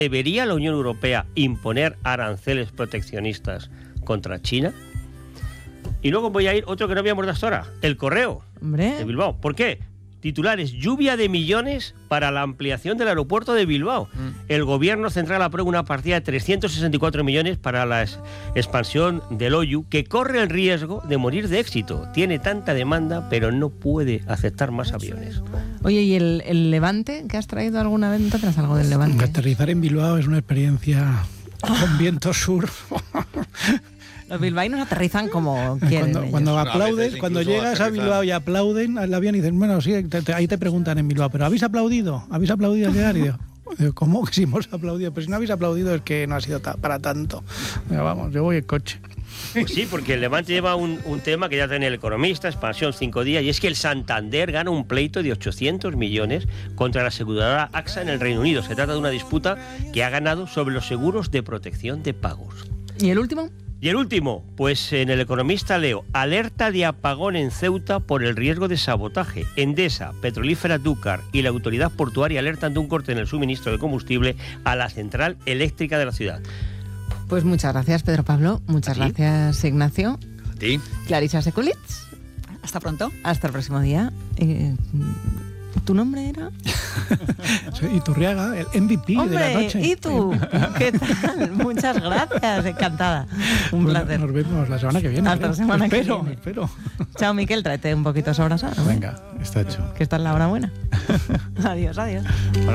¿Debería la Unión Europea imponer aranceles proteccionistas contra China? Y luego voy a ir otro que no habíamos dado hasta ahora, El Correo de Bilbao. ¿Por qué? Titulares: lluvia de millones para la ampliación del aeropuerto de Bilbao. El gobierno central aprueba una partida de 364 millones para la expansión del Oyu, que corre el riesgo de morir de éxito. Tiene tanta demanda, pero no puede aceptar más aviones. Oye, ¿y el Levante? ¿Qué has traído alguna vez? ¿No te traes algo del Levante? Aterrizar en Bilbao es una experiencia con viento sur. Los bilbaínos aterrizan como quieren. Cuando aplaudes, cuando llegas a Bilbao y aplauden al avión y dicen, bueno, sí, ahí te preguntan en Bilbao, ¿pero habéis aplaudido? ¿Habéis aplaudido al llegar? Y digo, ¿cómo que si hemos aplaudido? Pues si no habéis aplaudido es que no ha sido para tanto. Pero vamos, yo voy en coche. Pues sí, porque el Levante lleva un tema que ya tiene El Economista, expansión 5 días, y es que el Santander gana un pleito de 800 millones contra la aseguradora AXA en el Reino Unido. Se trata de una disputa que ha ganado sobre los seguros de protección de pagos. ¿Y el último? Y el último, pues en El Economista leo: alerta de apagón en Ceuta por el riesgo de sabotaje. Endesa, Petrolífera Dúcar y la autoridad portuaria alertan de un corte en el suministro de combustible a la central eléctrica de la ciudad. Pues muchas gracias, Pedro Pablo. Muchas gracias, Ignacio. A ti. Clarisa Sekulitz. Hasta pronto. Hasta el próximo día. ¿Tu nombre era? Soy Iturriaga, el MVP de la noche. ¿Y tú? ¿Qué tal? Muchas gracias, encantada. Un placer. Nos vemos la semana que viene. Hasta la semana que viene. Espero. Chao, Miquel, tráete un poquito sobrasada. Venga, está hecho. Que esta es la hora buena. Adiós.